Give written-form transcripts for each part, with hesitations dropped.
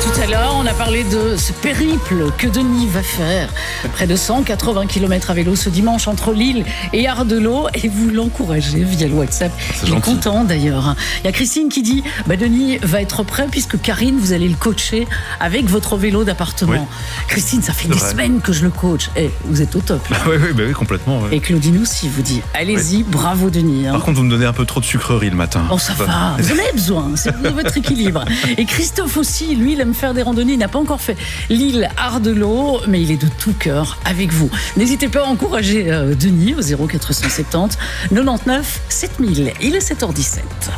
Tout à l'heure, on a parlé de ce périple que Denis va faire. Près de 180 km à vélo ce dimanche entre Lille et Ardelot. Et vous l'encouragez via le WhatsApp. Il est content d'ailleurs. Il y a Christine qui dit Denis va être prêt puisque Karine, vous allez le coacher avec votre vélo d'appartement. Oui. Christine, ça fait des semaines que je le coach. Et vous êtes au top. Oui, complètement. Ouais. Et Claudine aussi vous dit allez-y, bravo Denis. Par contre, vous me donnez un peu trop de sucreries le matin. Oh, ça va. Vous en avez besoin. C'est pour votre équilibre. Et Christophe aussi, lui, il aime faire des randonnées. Il n'a pas encore fait Lille-Ardelot, mais il est de tout cœur avec vous. N'hésitez pas à encourager Denis au 0470 99 7000. Il est 7h17.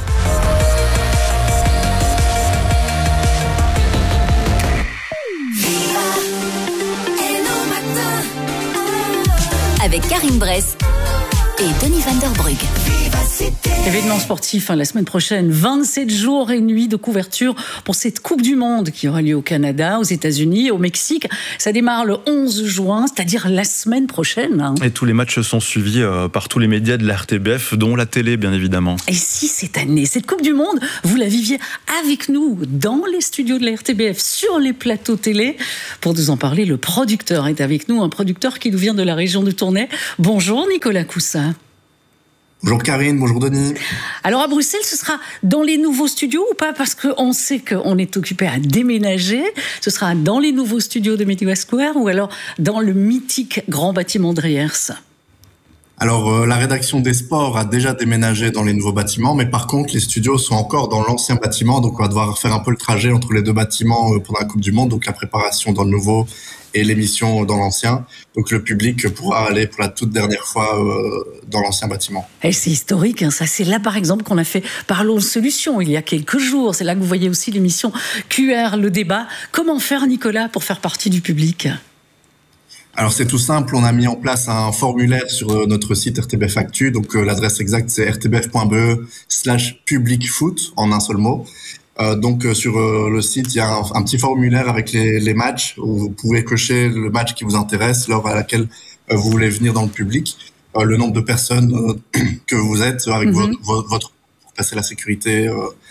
Avec Karine Bress et Denis Van Der Brugge. Événement sportif la semaine prochaine, 27 jours et nuits de couverture pour cette Coupe du Monde qui aura lieu au Canada, aux États-Unis, au Mexique. Ça démarre le 11 juin, c'est-à-dire la semaine prochaine. Et tous les matchs sont suivis par tous les médias de la RTBF, dont la télé bien évidemment. Et si cette année, cette Coupe du Monde, vous la viviez avec nous dans les studios de la RTBF, sur les plateaux télé. Pour nous en parler, le producteur est avec nous, un producteur qui nous vient de la région de Tournai. Bonjour Nicolas Coussa. Bonjour Karine, bonjour Denis. Alors à Bruxelles, ce sera dans les nouveaux studios ou pas? Parce qu'on sait qu'on est occupé à déménager. Ce sera dans les nouveaux studios de Media Square ou alors dans le mythique grand bâtiment de Riers? Alors la rédaction des sports a déjà déménagé dans les nouveaux bâtiments, mais par contre les studios sont encore dans l'ancien bâtiment, donc on va devoir faire un peu le trajet entre les deux bâtiments pendant la Coupe du Monde, donc la préparation dans le nouveau et l'émission dans l'ancien. Donc le public pourra aller pour la toute dernière fois dans l'ancien bâtiment. Et c'est historique, ça. C'est là par exemple qu'on a fait Parlons Solutions il y a quelques jours. C'est là que vous voyez aussi l'émission QR, le débat. Comment faire, Nicolas, pour faire partie du public? Alors c'est tout simple, on a mis en place un formulaire sur notre site RTBF Actu, donc l'adresse exacte c'est rtbf.be/publicfoot en un seul mot. Donc sur le site, il y a un petit formulaire avec les matchs où vous pouvez cocher le match qui vous intéresse, l'heure à laquelle vous voulez venir dans le public, le nombre de personnes que vous êtes avec votre pour passer la sécurité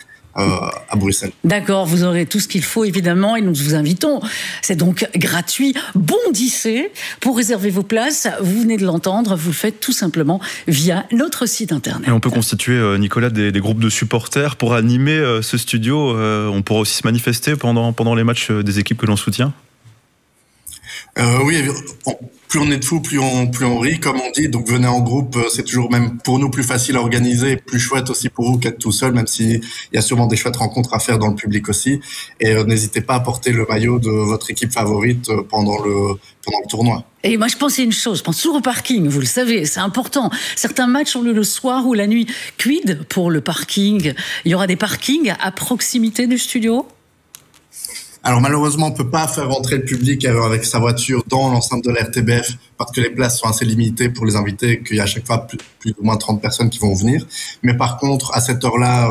à Bruxelles. D'accord, vous aurez tout ce qu'il faut évidemment et nous vous invitons. C'est donc gratuit. Bondissez pour réserver vos places. Vous venez de l'entendre, vous le faites tout simplement via notre site internet. Et on peut constituer, Nicolas, des groupes de supporters pour animer ce studio. On pourra aussi se manifester pendant les matchs des équipes que l'on soutient. Oui, plus on est de fous, plus on rit, comme on dit. Donc venez en groupe, c'est toujours même pour nous plus facile à organiser, plus chouette aussi pour vous qu'être tout seul, même s'il y a sûrement des chouettes rencontres à faire dans le public aussi. Et n'hésitez pas à porter le maillot de votre équipe favorite pendant le tournoi. Et moi, je pense à une chose, je pense toujours au parking, vous le savez, c'est important. Certains matchs ont lieu le soir ou la nuit. Quid pour le parking? Il y aura des parkings à proximité du studio? Alors malheureusement, on peut pas faire rentrer le public avec sa voiture dans l'enceinte de la RTBF parce que les places sont assez limitées pour les invités, qu'il y a à chaque fois plus ou moins 30 personnes qui vont venir. Mais par contre, à cette heure-là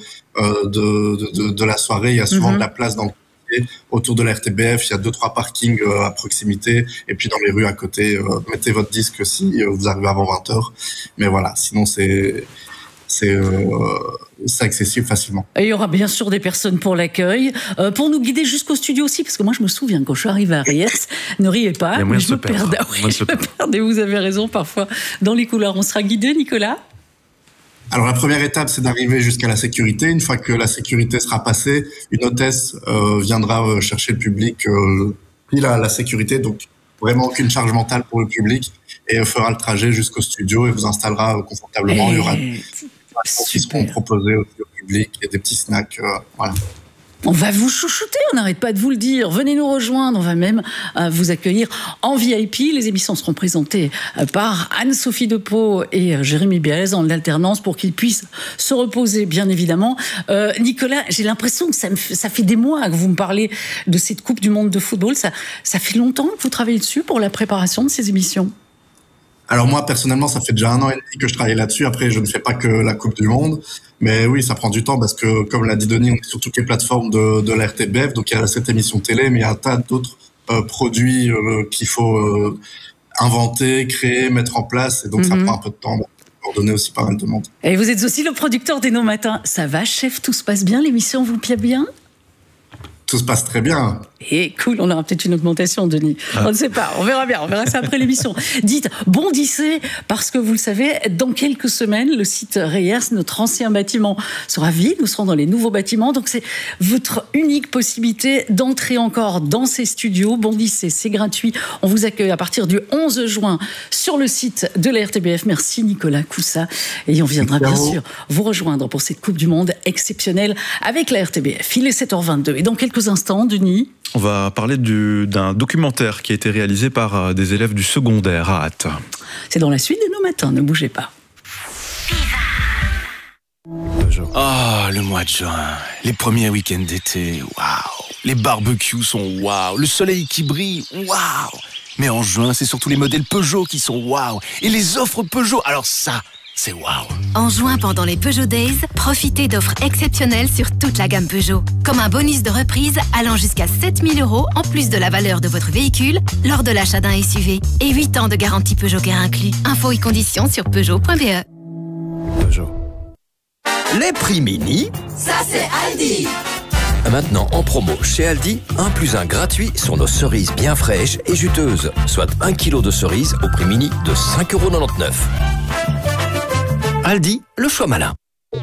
de la soirée, il y a souvent de la place dans le quartier. Autour de la RTBF, il y a 2-3 parkings à proximité et puis dans les rues à côté. Mettez votre disque si vous arrivez avant 20h. Mais voilà, sinon c'est accessible facilement. Et il y aura bien sûr des personnes pour l'accueil, pour nous guider jusqu'au studio aussi, parce que moi je me souviens quand je suis arrivée à Riez, ne riez pas, mais je me perdais. Je me perdais, vous avez raison, parfois dans les couloirs. On sera guidé, Nicolas? Alors la première étape, c'est d'arriver jusqu'à la sécurité. Une fois que la sécurité sera passée, une hôtesse viendra chercher le public pile à la sécurité, donc vraiment aucune charge mentale pour le public, et fera le trajet jusqu'au studio et vous installera confortablement. Il y aura qui seront proposés au public et des petits snacks. Voilà. On va vous chouchouter, on n'arrête pas de vous le dire. Venez nous rejoindre, on va même vous accueillir en VIP. Les émissions seront présentées par Anne-Sophie Depeau et Jérémy Bialez en alternance pour qu'ils puissent se reposer, bien évidemment. Nicolas, j'ai l'impression que ça fait des mois que vous me parlez de cette Coupe du Monde de football. Ça fait longtemps que vous travaillez dessus pour la préparation de ces émissions? Alors moi, personnellement, ça fait déjà 1 an et demi que je travaille là-dessus. Après, je ne fais pas que la Coupe du Monde. Mais oui, ça prend du temps parce que, comme l'a dit Denis, on est sur toutes les plateformes de la RTBF. Donc, il y a cette émission télé, mais il y a un tas d'autres produits qu'il faut inventer, créer, mettre en place. Et donc, ça prend un peu de temps pour donner aussi pas mal de monde. Et vous êtes aussi le producteur des Nos Matins. Ça va, chef? Tout se passe bien? L'émission vous plaît bien? tout se passe très bien. Et cool, on aura peut-être une augmentation, Denis. On ne sait pas, on verra bien, on verra ça après l'émission. Dites, bondissez, parce que vous le savez, dans quelques semaines, le site Reyers, notre ancien bâtiment, sera vide. Nous serons dans les nouveaux bâtiments. Donc c'est votre unique possibilité d'entrer encore dans ces studios. Bondissez, c'est gratuit. On vous accueille à partir du 11 juin sur le site de la RTBF. Merci Nicolas Coussa. Et on viendra bien sûr vous rejoindre pour cette Coupe du Monde exceptionnelle avec la RTBF. Il est 7h22. Et dans quelques instants, Denis, on va parler d'un documentaire qui a été réalisé par des élèves du secondaire à Ath. C'est dans la suite de nos matins, ne bougez pas. Ah, le mois de juin, les premiers week-ends d'été, waouh. Les barbecues sont waouh, le soleil qui brille, waouh. Mais en juin, c'est surtout les modèles Peugeot qui sont waouh. Et les offres Peugeot, alors ça, c'est waouh. En juin, pendant les Peugeot Days, profitez d'offres exceptionnelles sur toute la gamme Peugeot. Comme un bonus de reprise allant jusqu'à 7 000 € en plus de la valeur de votre véhicule lors de l'achat d'un SUV. Et 8 ans de garantie Peugeot Care inclus. Infos et conditions sur Peugeot.be. Peugeot. Les prix mini, Ça, c'est Aldi. maintenant en promo chez Aldi, 1+1 gratuit sur nos cerises bien fraîches et juteuses, soit 1 kg de cerises au prix mini de 5,99 €. Aldi, le choix malin.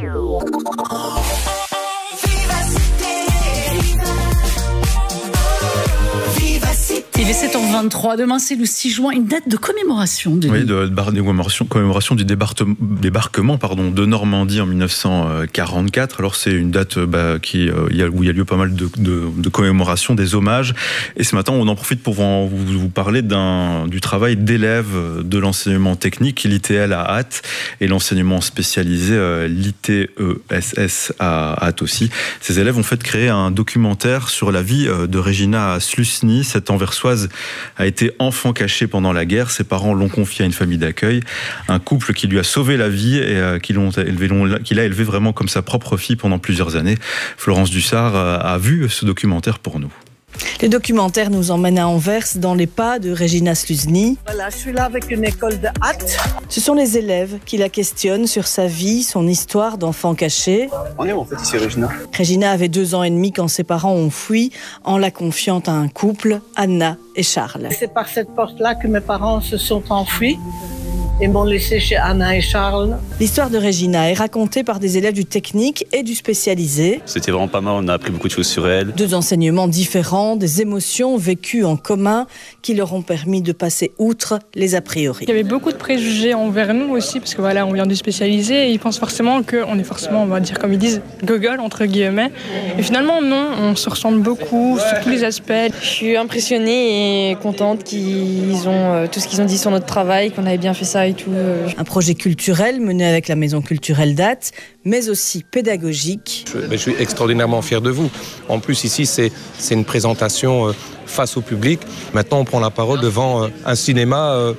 Il est 7h23, demain c'est le 6 juin, une date de commémoration. Oui, de commémoration du débarquement de Normandie en 1944. Alors c'est une date où il y a lieu pas mal de commémorations, des hommages. Et ce matin, on en profite pour vous parler du travail d'élèves de l'enseignement technique, l'ITL à Ath, et l'enseignement spécialisé, l'ITESS à Ath aussi. Ces élèves ont fait créer un documentaire sur la vie de Regina Slusny. Cette Anversoise a été enfant caché pendant la guerre. Ses parents l'ont confié à une famille d'accueil. Un couple qui lui a sauvé la vie et qu'il a élevé vraiment comme sa propre fille pendant plusieurs années. Florence Dussard a vu ce documentaire pour nous. Les documentaires nous emmènent à Anvers, dans les pas de Regina Slusny. Voilà, je suis là avec une école de Ath. Ce sont les élèves qui la questionnent sur sa vie, son histoire d'enfant caché. On est où en fait ici, Regina ? Regina avait 2 ans et demi quand ses parents ont fui, en la confiant à un couple, Anna et Charles. C'est par cette porte-là que mes parents se sont enfuis et m'ont laissé chez Anna et Charles. L'histoire de Regina est racontée par des élèves du technique et du spécialisé. C'était vraiment pas mal, on a appris beaucoup de choses sur elle. 2 enseignements différents, des émotions vécues en commun qui leur ont permis de passer outre les a priori. Il y avait beaucoup de préjugés envers nous aussi, parce que voilà, on vient du spécialisé et ils pensent forcément qu'on est forcément, on va dire comme ils disent, gogol entre guillemets. Et finalement non, on se ressemble beaucoup sur tous les aspects. Je suis impressionnée et contente qu'ils ont tout ce qu'ils ont dit sur notre travail, qu'on avait bien fait ça et tout. Un projet culturel mené avec la Maison culturelle d'Ath, mais aussi pédagogique. Je suis extraordinairement fier de vous. En plus, ici, c'est une présentation face au public. Maintenant, on prend la parole devant un cinéma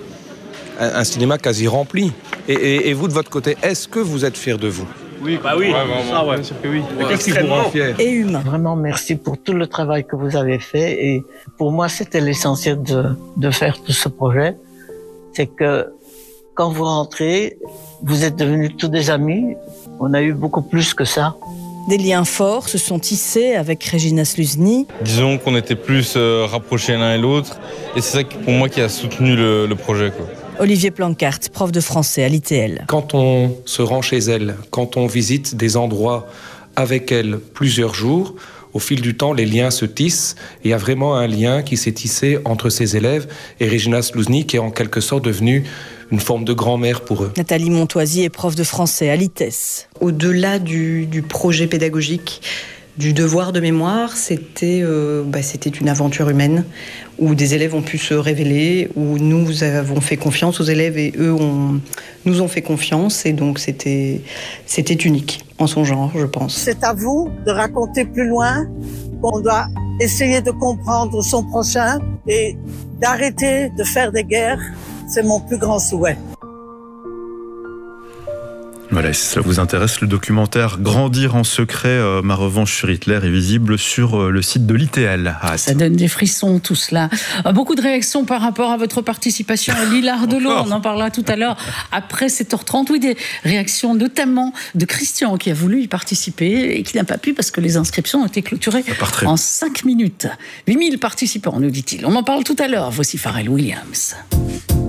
quasi rempli. Et vous, de votre côté, est-ce que vous êtes fier de vous ? Oui, bah oui, bien sûr que oui. Qu'est-ce qui vous rend fier ? Et humain. Vraiment, merci pour tout le travail que vous avez fait. Et pour moi, c'était l'essentiel de faire tout ce projet. C'est que quand vous rentrez, vous êtes devenus tous des amis. On a eu beaucoup plus que ça. Des liens forts se sont tissés avec Regina Slusny. Disons qu'on était plus rapprochés l'un et l'autre. Et c'est ça pour moi qui a soutenu le projet, quoi. Olivier Plancart, prof de français à l'ITL. Quand on se rend chez elle, quand on visite des endroits avec elle plusieurs jours, au fil du temps, les liens se tissent. Et il y a vraiment un lien qui s'est tissé entre ces élèves et Regina Slusny, qui est en quelque sorte devenue une forme de grand-mère pour eux. Nathalie Montoisy est prof de français à l'ITES. Au-delà du projet pédagogique, du devoir de mémoire, c'était une aventure humaine où des élèves ont pu se révéler, où nous avons fait confiance aux élèves et eux nous ont fait confiance. Et donc c'était unique en son genre, je pense. C'est à vous de raconter plus loin. On doit essayer de comprendre son prochain et d'arrêter de faire des guerres. C'est mon plus grand souhait. Voilà, si cela vous intéresse, le documentaire Grandir en secret, ma revanche sur Hitler est visible sur le site de l'ITL. Ça donne des frissons tout cela. Beaucoup de réactions par rapport à votre participation à l'Hilar de l'eau. On en parlera tout à l'heure après 7h30. Oui, des réactions notamment de Christian qui a voulu y participer et qui n'a pas pu parce que les inscriptions ont été clôturées en 5 minutes. 8000 participants, nous dit-il. On en parle tout à l'heure. Voici Pharrell Williams.